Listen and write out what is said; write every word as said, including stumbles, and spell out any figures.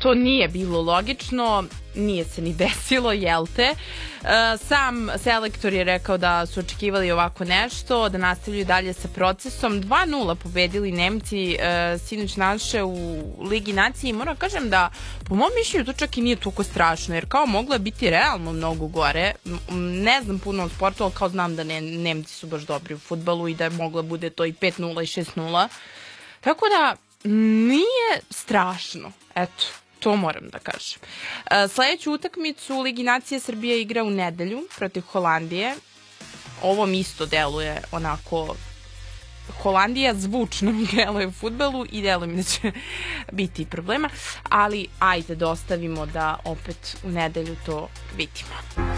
to nije bilo logično, nije se ni desilo, jel te? Sam selektor je rekao da su očekivali ovako nešto, da nastavljaju dalje sa procesom. dva nula pobedili Nemci sinoć naše u Ligi nacije i moram kažem da po mom mišljenju to čak i nije toliko strašno, jer kao moglo je biti realno mnogo gore. Ne znam puno o sportu, ali kao znam da ne, Nemci su baš dobri u fudbalu i da je moglo bude to i pet nula i šest nula. Tako da nije strašno, eto. To moram da kažem. Sledeću utakmicu u Ligi nacije Srbija igra u nedelju protiv Holandije. Ovo mi isto deluje onako... Holandija zvučno mi deluje u fudbalu i deluje mi da će biti problema, ali ajde da ostavimo da opet u nedelju to vidimo.